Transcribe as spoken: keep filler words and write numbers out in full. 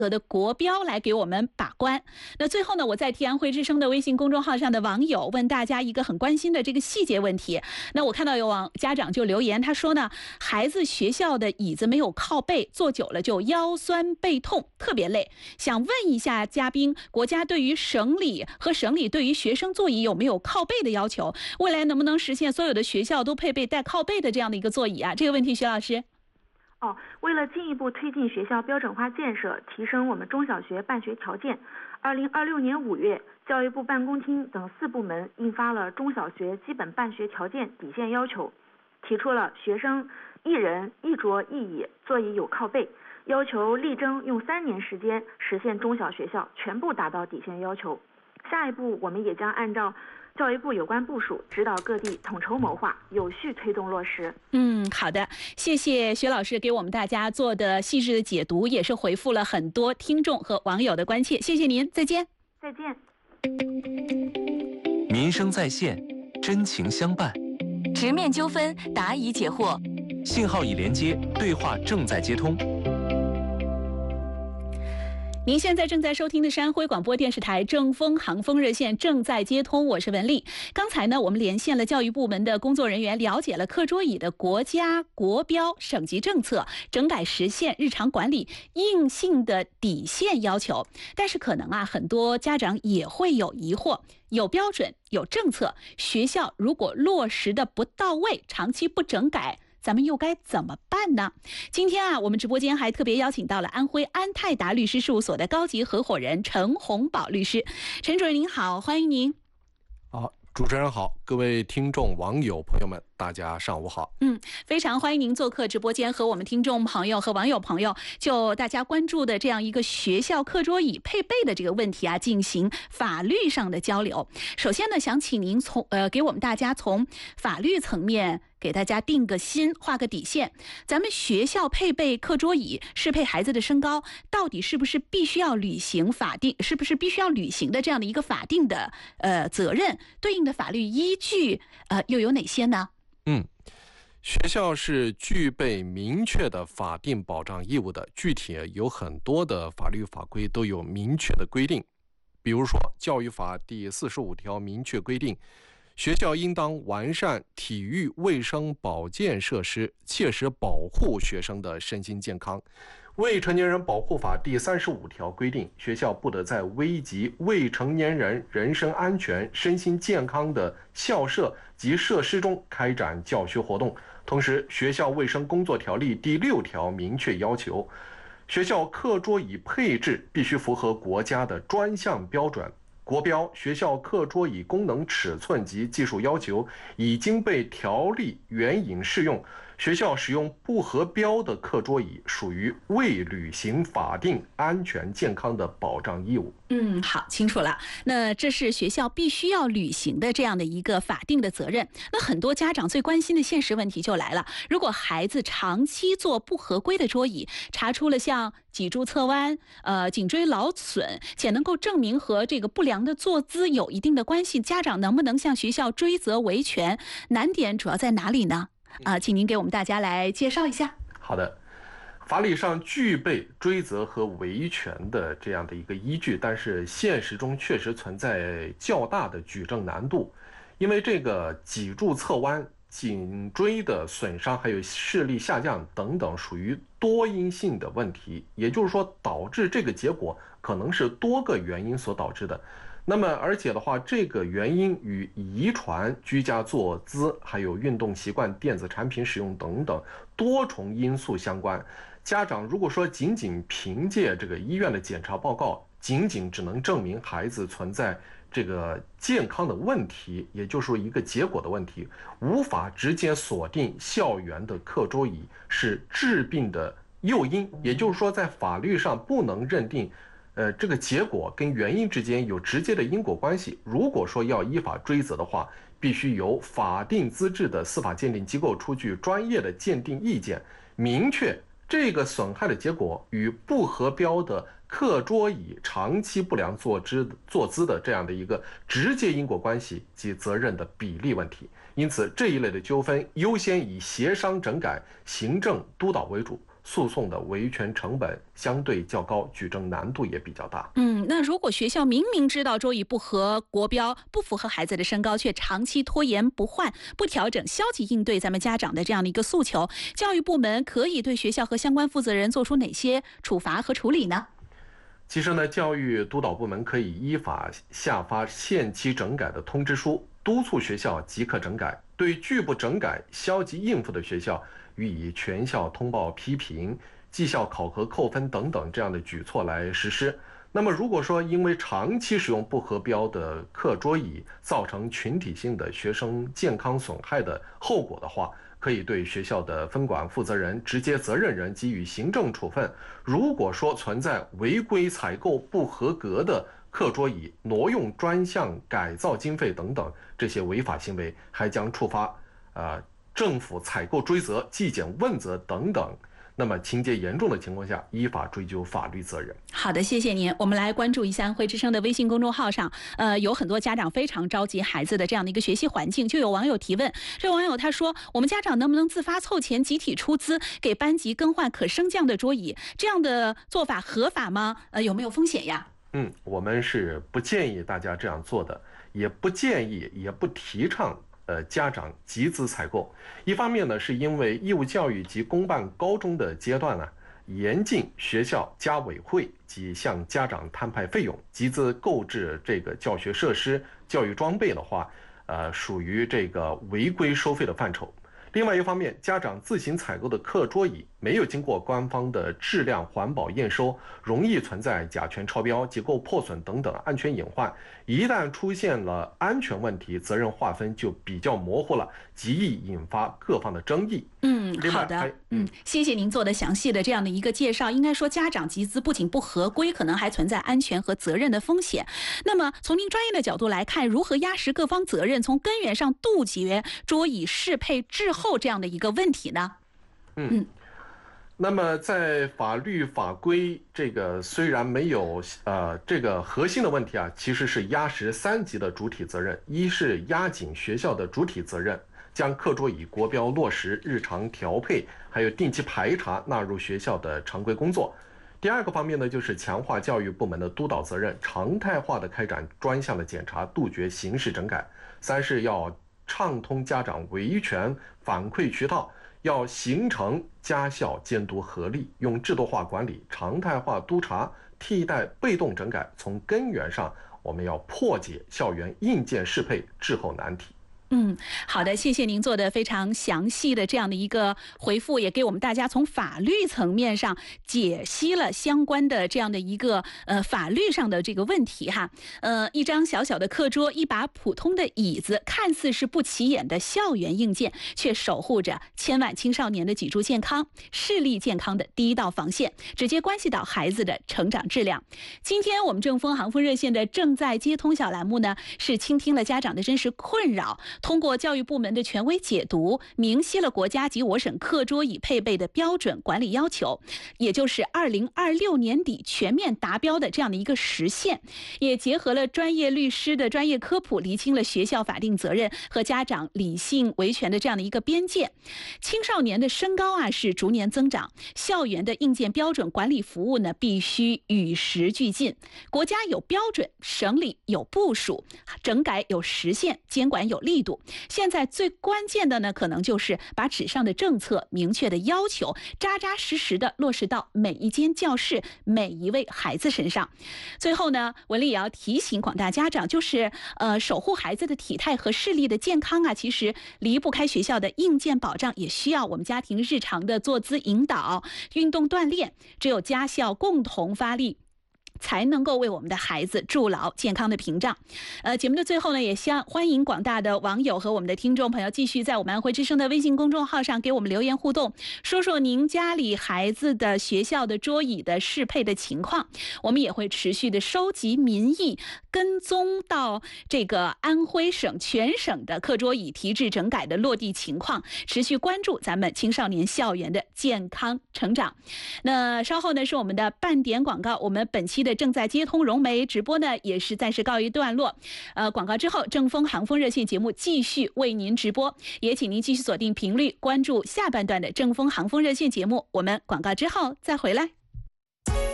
的国标来给我们把关。那最后呢，我在替安徽之声的微信公众号上的网友问大家一个很关心的这个细节问题。那我看到有网家长就留言，他说呢，孩子学校的椅子没有靠背，坐久了就腰酸背痛，特别累。想问一下嘉宾，国家对于省里和省里对于学生座椅有没有靠背的要求？未来能不能实现所有的学校都配备带靠背的这样的一个座椅啊？这个问题，徐老师。 哦，为了进一步推进学校标准化建设，提升我们中小学办学条件，二零二六年五月，教育部办公厅等四部门印发了《中小学基本办学条件底线要求》，提出了学生一人一桌一椅，座椅有靠背，要求力争用三年时间实现中小学校全部达到底线要求。下一步，我们也将按照教育部有关部署，指导各地统筹谋划，有序推动落实。 嗯，好的，谢谢薛老师给我们大家做的细致的解读，也是回复了很多听众和网友的关切，谢谢您，再见。 再见。 民生在线，真情相伴， 直面纠纷，答疑解惑。 信号已连接，对话正在接通。 您现在正在收听的是安徽广播电视台正风航风热线正在接通，我是文丽。刚才呢，我们连线了教育部门的工作人员，了解了课桌椅的国家国标、省级政策，整改实现日常管理硬性的底线要求。但是可能啊，很多家长也会有疑惑，有标准有政策，学校如果落实的不到位，长期不整改，咱们又该怎么办呢？今天啊，我们直播间还特别邀请到了安徽安泰达律师事务所的高级合伙人陈洪宝律师。陈主任您好，欢迎您。 好，主持人好，各位听众网友朋友们，大家上午好。 嗯，非常欢迎您做客直播间，和我们听众朋友和网友朋友就大家关注的这样一个学校课桌椅配备的这个问题啊，进行法律上的交流。首先呢，想请您从呃给我们大家从法律层面给大家定个心，画个底线。咱们学校配备课桌椅，适配孩子的身高，到底是不是必须要履行法定，是不是必须要履行的这样的一个法定的呃责任？对应的法律依据呃又有哪些呢？ 嗯，学校是具备明确的法定保障义务的，具体有很多的法律法规都有明确的规定。比如说，教育法第四十五条明确规定，学校应当完善体育卫生保健设施，切实保护学生的身心健康。未成年人保护法第三十五条规定，学校不得在危及未成年人人身安全、身心健康的校舍及设施中开展教学活动。同时，学校卫生工作条例第六条明确要求，学校课桌椅配置必须符合国家的专项标准。国标、学校课桌椅功能尺寸及技术要求已经被条例援引适用，学校使用不合标的课桌椅属于未履行法定安全健康的保障义务。 嗯，好，清楚了。那这是学校必须要履行的这样的一个法定的责任。那很多家长最关心的现实问题就来了，如果孩子长期坐不合规的桌椅，查出了像脊柱侧弯、呃颈椎劳损，且能够证明和这个不良的坐姿有一定的关系，家长能不能向学校追责维权？难点主要在哪里呢？啊、呃，请您给我们大家来介绍一下。 好的。法理上具备追责和维权的这样的一个依据，但是现实中确实存在较大的举证难度，因为这个脊柱侧弯、颈椎的损伤还有视力下降等等属于多因性的问题，也就是说导致这个结果可能是多个原因所导致的。那么而且的话，这个原因与遗传、居家坐姿还有运动习惯、电子产品使用等等多重因素相关。家长如果说仅仅凭借这个医院的检查报告，仅仅只能证明孩子存在这个健康的问题，也就是说一个结果的问题，无法直接锁定校园的课桌椅是治病的诱因，也就是说在法律上不能认定呃，这个结果跟原因之间有直接的因果关系。如果说要依法追责的话，必须由法定资质的司法鉴定机构出具专业的鉴定意见，明确这个损害的结果与不合标的课桌椅长期不良坐姿坐姿的这样的一个直接因果关系及责任的比例问题。因此，这一类的纠纷优先以协商整改、行政督导为主。 诉讼的维权成本相对较高，举证难度也比较大。 嗯，那如果学校明明知道桌椅不合国标，不符合孩子的身高，却长期拖延不换、不调整，消极应对咱们家长的这样的一个诉求，教育部门可以对学校和相关负责人做出哪些处罚和处理呢？ 其实呢，教育督导部门可以依法下发限期整改的通知书，督促学校即刻整改，对拒不整改、消极应付的学校予以全校通报批评、绩效考核扣分等等这样的举措来实施。那么如果说因为长期使用不合标的课桌椅造成群体性的学生健康损害的后果的话，可以对学校的分管负责人、直接责任人给予行政处分。如果说存在违规采购不合格的课桌椅、挪用专项改造经费等等这些违法行为，还将触发呃政府采购追责、纪检问责等等。那么情节严重的情况下，依法追究法律责任。 好的，谢谢您。我们来关注一下安徽之声的微信公众号上，呃，有很多家长非常着急孩子的这样的一个学习环境。就有网友提问，这位网友他说，我们家长能不能自发凑钱，集体出资给班级更换可升降的桌椅？这样的做法合法吗？呃，有没有风险呀？ 嗯，我们是不建议大家这样做的，也不建议，也不提倡。呃，家长集资采购，一方面呢，是因为义务教育及公办高中的阶段呢，严禁学校家委会及向家长摊派费用，集资购置这个教学设施、教育装备的话，呃，属于这个违规收费的范畴。另外一方面，家长自行采购的课桌椅没有经过官方的质量环保验收，容易存在甲醛超标、结构破损等等安全隐患。一旦出现了安全问题，责任划分就比较模糊了，极易引发各方的争议。 嗯，好的，嗯，谢谢您做的详细的这样的一个介绍。应该说，家长集资不仅不合规，可能还存在安全和责任的风险。那么，从您专业的角度来看，如何压实各方责任，从根源上杜绝桌椅适配滞后这样的一个问题呢？ 嗯。嗯那么在法律法规这个虽然没有呃这个核心的问题啊，其实是压实三级的主体责任。一是压紧学校的主体责任，将课桌椅国标落实日常调配，还有定期排查纳入学校的常规工作。第二个方面呢，就是强化教育部门的督导责任，常态化的开展专项的检查，杜绝形式整改。三是要畅通家长维权反馈渠道。要形成家校监督合力，用制度化管理、常态化督查替代被动整改，从根源上我们要破解校园硬件适配滞后难题。 嗯，好的，谢谢您做的非常详细的这样的一个回复，也给我们大家从法律层面上解析了相关的这样的一个呃法律上的这个问题哈。呃，一张小小的课桌，一把普通的椅子，看似是不起眼的校园硬件，却守护着千万青少年的脊柱健康、视力健康的第一道防线，直接关系到孩子的成长质量。今天我们正风航风热线的正在接通小栏目呢，是倾听了家长的真实困扰。通过教育部门的权威解读，明晰了国家及我省课桌椅配备的标准管理要求，也就是二零二六年底全面达标的这样的一个实现，也结合了专业律师的专业科普，厘清了学校法定责任和家长理性维权的这样的一个边界。青少年的身高啊是逐年增长，校园的硬件标准管理服务呢必须与时俱进。国家有标准，省里有部署，整改有实现，监管有力度。现在最关键的呢，可能就是把纸上的政策、明确的要求，扎扎实实的落实到每一间教室、每一位孩子身上。最后呢，文丽也要提醒广大家长，就是呃，守护孩子的体态和视力的健康啊，其实离不开学校的硬件保障，也需要我们家庭日常的坐姿引导、运动锻炼。只有家校共同发力，才能够为我们的孩子筑牢健康的屏障。呃，节目的最后呢，也希望欢迎广大的网友和我们的听众朋友继续在我们安徽之声的微信公众号上给我们留言互动，说说您家里孩子的学校的桌椅的适配的情况。我们也会持续的收集民意，跟踪到这个安徽省全省的课桌椅提质整改的落地情况，持续关注咱们青少年校园的健康成长。那稍后呢是我们的半点广告，我们本期的的正在接通融媒直播呢，也是暂时告一段落。呃，广告之后，正风航风热线节目继续为您直播，也请您继续锁定频率，关注下半段的正风航风热线节目。我们广告之后再回来。